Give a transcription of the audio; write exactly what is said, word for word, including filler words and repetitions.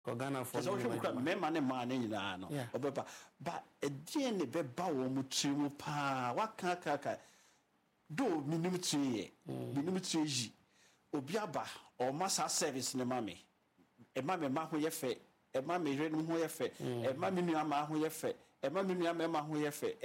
Ghana for so me man and man nyina no obeba ba edie ne beba wo mutri mu pa waka kaka do minim tue minim tue yi obi aba o masa service ne mame e mame ma ho ye fe e mame hwe no ho ye fe e mame nua ma ho ye fe e mame nua ma ho ye fe